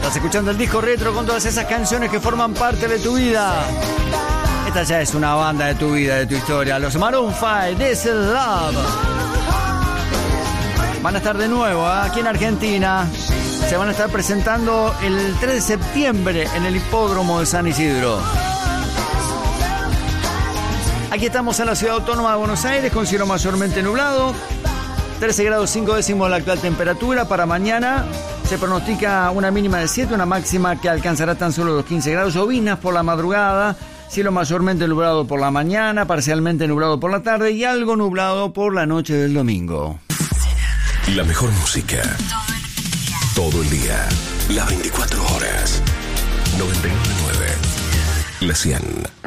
Estás escuchando el disco retro con todas esas canciones que forman parte de tu vida. Esta ya es una banda de tu vida, de tu historia. Los Maroon 5, This Is Love. Van a estar de nuevo aquí en Argentina. Se van a estar presentando el 3 de septiembre en el Hipódromo de San Isidro. Aquí estamos en la ciudad autónoma de Buenos Aires con cielo mayormente nublado. 13 grados 5 décimos la actual temperatura. Para mañana se pronostica una mínima de 7, una máxima que alcanzará tan solo los 15 grados. Lloviznas por la madrugada, cielo mayormente nublado por la mañana, parcialmente nublado por la tarde y algo nublado por la noche del domingo. La mejor música. Todo el día. Las 24 horas. 99.9. La 100.